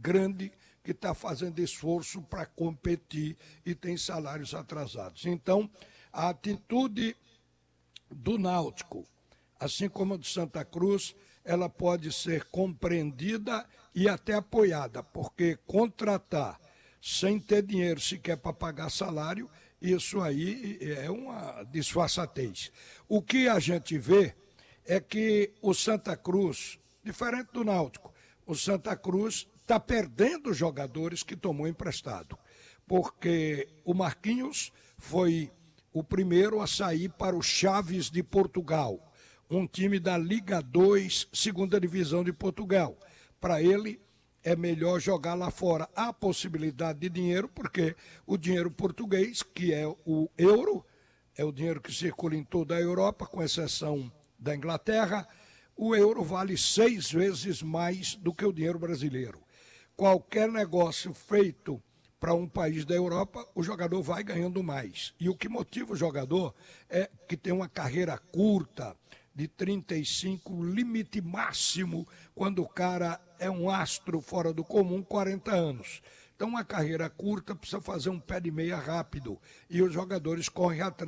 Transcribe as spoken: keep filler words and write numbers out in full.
grande que está fazendo esforço para competir e tem salários atrasados. Então, a atitude do Náutico, assim como a do Santa Cruz, ela pode ser compreendida e até apoiada, porque contratar sem ter dinheiro sequer para pagar salário, isso aí é uma disfarçatez. O que a gente vê é que o Santa Cruz, diferente do Náutico, o Santa Cruz está perdendo jogadores que tomou emprestado, porque o Marquinhos foi o primeiro a sair para o Chaves de Portugal, um time da Liga dois, segunda divisão de Portugal. Para ele é melhor jogar lá fora. Há possibilidade de dinheiro, porque o dinheiro português, que é o euro, é o dinheiro que circula em toda a Europa, com exceção da Inglaterra, o euro vale seis vezes mais do que o dinheiro brasileiro. Qualquer negócio feito para um país da Europa, o jogador vai ganhando mais. E o que motiva o jogador é que tem uma carreira curta, de trinta e cinco, limite máximo, quando o cara é um astro fora do comum, quarenta anos. Então, uma carreira curta precisa fazer um pé de meia rápido, e os jogadores correm atrás.